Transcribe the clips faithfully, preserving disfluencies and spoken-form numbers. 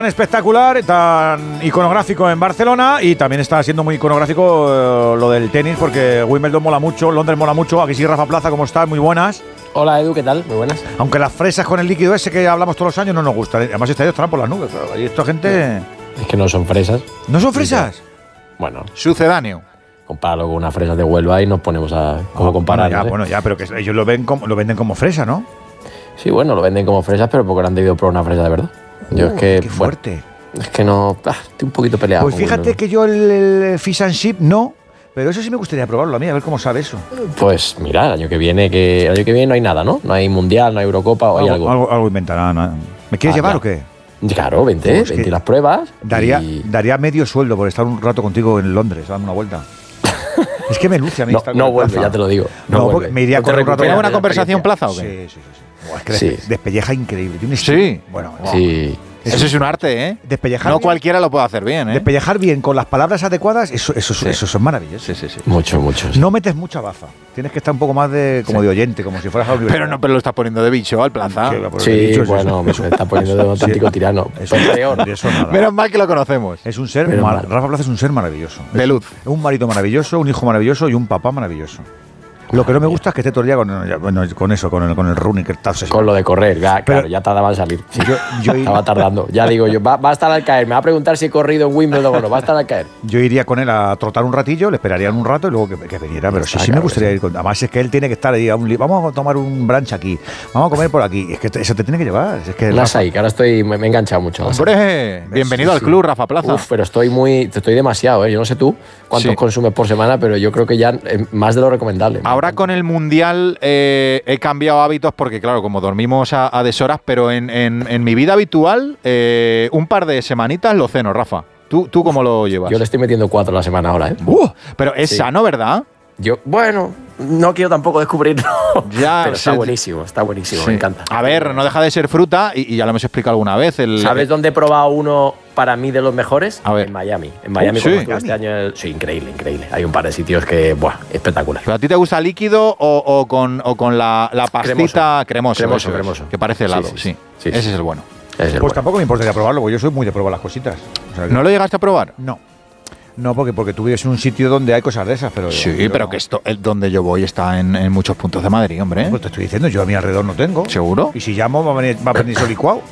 Espectacular, tan iconográfico en Barcelona y también está siendo muy iconográfico eh, lo del tenis porque Wimbledon mola mucho, Londres mola mucho. Aquí sí, Rafa Plaza, ¿cómo estás? Muy buenas. Hola Edu, ¿qué tal? Muy buenas. Aunque las fresas con el líquido ese que hablamos todos los años no nos gustan. Además, estos estarán por las nubes, claro. Y esta gente… Es que no son fresas. ¿No son fresas? Bueno, sucedáneo. Compáralo con unas fresas de Huelva y nos ponemos a cómo oh, comparar. Bueno, ya, ¿eh? bueno, ya, pero que ellos lo, ven como, lo venden como fresa, ¿no? Sí, bueno, lo venden como fresas, pero porque han debido probar una fresa de verdad. Yo uh, es que… ¡Qué fuerte! Bueno, es que no… Ah, estoy un poquito peleado. Pues fíjate Wimbledon. que yo el, el Fish and Chip no… Pero eso sí me gustaría probarlo a mí, a ver cómo sabe eso. Pues mira, el año que viene que el año que viene no hay nada, ¿no? No hay Mundial, no hay Eurocopa o hay algo. Algo, algo inventarán. ¿No? ¿Me quieres Ah, llevar ya. o qué? Claro, vente, Pues vente que las pruebas. Daría, y… daría medio sueldo por estar un rato contigo en Londres, dame una vuelta. Es que me luce a mí No, estar no con vuelve, Plaza. ya te lo digo. No, No, porque vuelve. me iría No te con un rato. recuperas ¿Tiene una de la conversación experiencia. Plaza o qué? Sí, sí, sí. sí. Buah, es que Sí. despe- despelleja increíble. Tiene un Sí. estilo- Bueno, wow. Sí. Es Eso un- es un arte, ¿eh? Despellejar No bien, cualquiera lo puede hacer bien, ¿eh? despellejar bien con las palabras adecuadas, eso, eso, eso, eso es maravilloso. Sí, sí, sí. Mucho, mucho. sí. No metes mucha baza. Tienes que estar un poco más de como Sí. de oyente, como si fueras a la universidad. Pero no, pero lo estás poniendo de bicho al Plaza. ¿Qué va por el Sí, dicho? Eso- bueno, me eso- está poniendo de un auténtico Sí. tirano. Eso, Pues peor. de eso nada. Menos mal que lo conocemos. Es un ser, Menos mar- mal. Rafa Plaza es un ser maravilloso. De luz. Es un marido maravilloso, un hijo maravilloso y un papá maravilloso. Lo que no me gusta es que esté todo el día con, ya, bueno, con eso, con el, con el running, que está obsesionado. Con lo de correr, ya, Pero- claro, ya tardaba en salir. Sí, Yo- yo- estaba tardando. Ya digo yo, va, va a estar al caer. Me va a preguntar si he corrido en Wimbledon o no. Va a estar al caer. Yo iría con él a trotar un ratillo, le esperarían un rato y luego que, que viniera. Pero sí, Ah, sí me claro gustaría que sí. ir con. Además, es que él tiene que estar ahí. A un li- vamos a tomar un brunch aquí. Vamos a comer por aquí. Es que te- eso te tiene que llevar. Es que Las Rafa- hay, que ahora estoy, me, me he enganchado mucho. las Hombre, bienvenido Sí, al sí. club, Rafa Plaza. Uf, pero estoy muy, estoy demasiado, ¿eh? Yo no sé tú cuántos Sí. consumes por semana, pero yo creo que ya eh, más de lo recomendable. Ahora con el Mundial eh, he cambiado hábitos porque, claro, como dormimos a, a deshoras, pero en, en- en mi vida habitual, eh, un par de semanitas lo ceno, Rafa. ¿Tú, tú cómo lo llevas? Yo le estoy metiendo cuatro a la semana ahora, ¿eh? Uh, pero es Sí. sano, ¿verdad? Yo, bueno, no quiero tampoco descubrirlo. Ya, pero está sí. buenísimo, está buenísimo, Sí. me encanta. A ver, no deja de ser fruta y, y ya lo hemos explicado alguna vez. El, ¿Sabes dónde he probado uno para mí de los mejores? A ver. En Miami. En Miami sí. cuando estuve este año. Sí, increíble, increíble. Hay un par de sitios que, buah, espectacular. ¿Pero a ti te gusta líquido o, o con, o con la, la pastita cremoso? Cremoso, eso es, cremoso. Que parece helado, Sí, sí. sí, sí. Sí, Ese sí. es el bueno. Ese es el Pues bueno. tampoco me importaría probarlo, porque yo soy muy de probar las cositas. O sea, que- ¿No lo llegaste a probar? No. No, porque, porque tú vives en un sitio donde hay cosas de esas, pero. Sí, yo pero no. que esto, el, donde yo voy está en, en muchos puntos de Madrid, hombre. ¿eh? Pues te estoy diciendo, yo a mi alrededor no tengo. ¿Seguro? Y si llamo, va a venir, va a venir solicuao.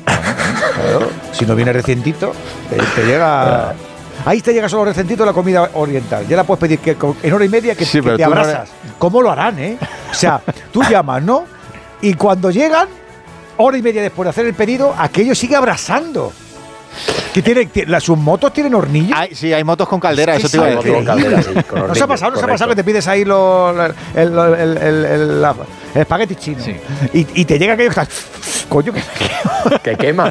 Claro. Si no viene recientito, te, te llega. Ahí te llega solo recientito la comida oriental. Ya la puedes pedir que, con- en hora y media que, Sí, que pero te tú no abrazas. ¿Cómo lo harán, eh? O sea, tú llamas, ¿no? Y cuando llegan, hora y media después de hacer el pedido, aquello sigue abrazando. Que tiene, tiene- las, sus motos tienen hornillos. Hay- sí, hay motos con caldera, Es que eso te iba a sí, decir. Con caldera, sí, con ¿No se ha hornillos, pasado? ¿No se ha correcto. pasado que te pides ahí los, el, el, el, el, el- la- el espagueti chino? Sí. Y, y te llega aquello que está. Coño, que Que quema.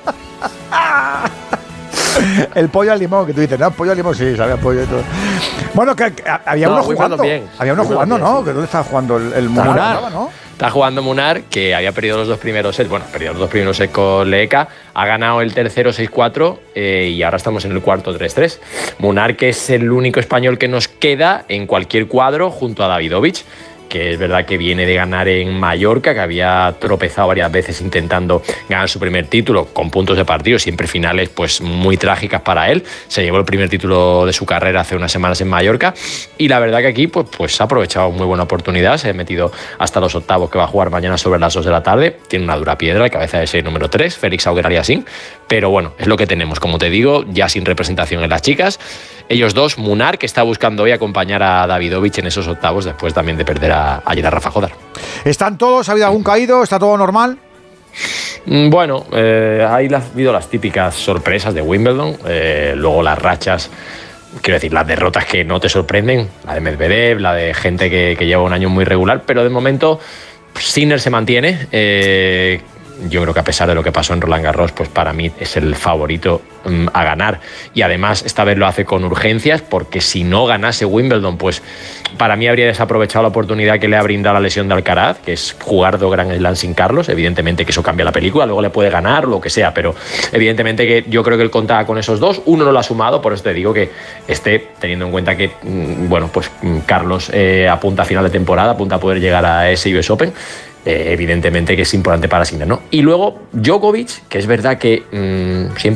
el pollo al limón, que tú dices, no, pollo al limón, sí, sabe a pollo y todo. Bueno, que, que había No, uno Wimbledon jugando. bien. Había uno Wimbledon jugando, bien, ¿no? sí. Que ¿dónde estaba jugando el, el Munar. Munar? Estaba, ¿no? Está jugando Munar, que había perdido los dos primeros sets. Bueno, perdió los dos primeros sets con Leeka. Ha ganado el tercero seis cuatro eh, y ahora estamos en el cuarto tres tres. Munar, que es el único español que nos queda en cualquier cuadro junto a Davidovich, que es verdad que viene de ganar en Mallorca, que había tropezado varias veces intentando ganar su primer título con puntos de partido, siempre finales pues muy trágicas para él. Se llevó el primer título de su carrera hace unas semanas en Mallorca y la verdad que aquí pues, pues ha aprovechado muy buena oportunidad, se ha metido hasta los octavos, que va a jugar mañana sobre las dos de la tarde. Tiene una dura piedra, el cabeza de serie número tres, Félix Auger-Aliassime, pero bueno, es lo que tenemos, como te digo, ya sin representación en las chicas. Ellos dos, Munar, que está buscando hoy acompañar a Davidovich en esos octavos después también de perder a, ayer a Rafa Jodar. ¿Están todos? ¿Ha habido algún caído? ¿Está todo normal? Mm, Bueno, eh, ha habido las típicas sorpresas de Wimbledon, eh, luego las rachas, quiero decir, las derrotas que no te sorprenden, la de Medvedev, la de gente que, que lleva un año muy regular, pero de momento Sinner se mantiene. Eh, yo creo que a pesar de lo que pasó en Roland Garros, pues para mí es el favorito um, a ganar. Y además esta vez lo hace con urgencias, porque si no ganase Wimbledon, pues para mí habría desaprovechado la oportunidad que le ha brindado la lesión de Alcaraz, que es jugar dos Grand Slam sin Carlos. Evidentemente que eso cambia la película, luego le puede ganar, lo que sea, pero evidentemente que yo creo que él contaba con esos dos. Uno no lo ha sumado, por eso te digo que esté teniendo en cuenta que, bueno, pues Carlos eh, apunta a final de temporada, apunta a poder llegar a ese U S Open. Eh, evidentemente que es importante para Sinner, ¿no? Y luego Djokovic, que es verdad que mmm, siempre